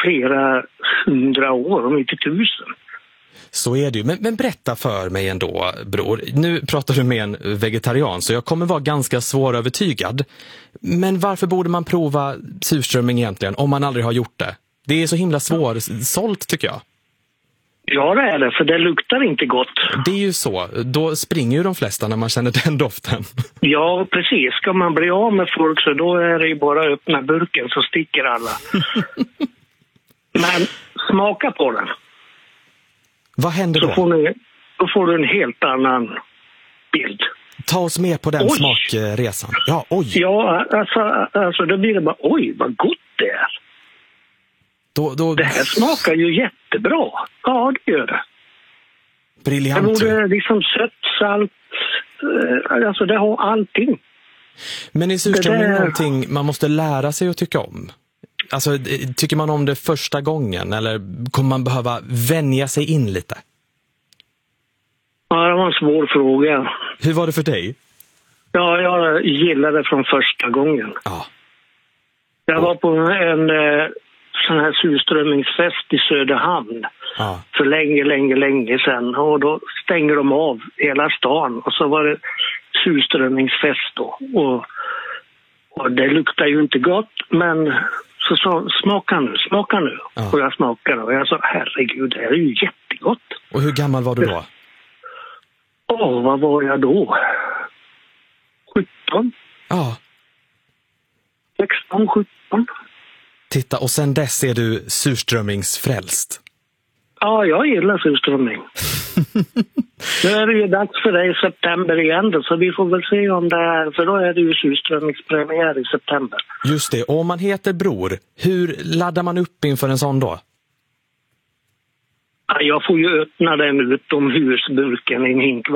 flera 100 år, om inte 1000. Så är det ju. Men berätta för mig ändå, bror. Nu pratar du med en vegetarian, så jag kommer vara ganska svårövertygad. Men varför borde man prova surströmming egentligen, om man aldrig har gjort det? Det är så himla svårsålt, tycker jag. Ja, det är det, för det luktar inte gott. Det är ju så. Då springer ju de flesta när man känner den doften. Ja, precis. Ska man bli av med folk så då är det ju bara att öppna burken så sticker alla. Men smaka på den. Vad händer Så då? då får du en helt annan bild. Ta oss med på den smakresan. Ja, oj. Ja, alltså då blir det bara, oj, vad gott det är. Det här smakar ju jättebra. Ja, det gör det. Briljant. Det vore liksom sött, salt, alltså det har allting. Men är surströmming någonting man måste lära sig att tycka om? Alltså, tycker man om det första gången, eller kommer man behöva vänja sig in lite? Ja, det var en svår fråga. Hur var det för dig? Ja, jag gillade det från första gången. Ja. Jag var på en sån här surströmmingsfest i Söderhamn för länge sedan. Och då stänger de av hela stan. Och så var det surströmmingsfest då. Och det luktar ju inte gott, men så sa smaka nu. Ja. Och jag smakade och jag sa, herregud, det är ju jättegott. Och hur gammal var du då? Vad var jag då? 17? Ja. 16, 17. Titta, och sen dess är du surströmmingsfrälst. Ja, jag gillar surströmming. Nu är det ju dags för dig i september igen då, så vi får väl se om det är, för då är det ju surströmmingspremiär i september. Just det, och om man heter Bror, hur laddar man upp inför en sån då? Ja, jag får ju öppna den utomhusburken i en hink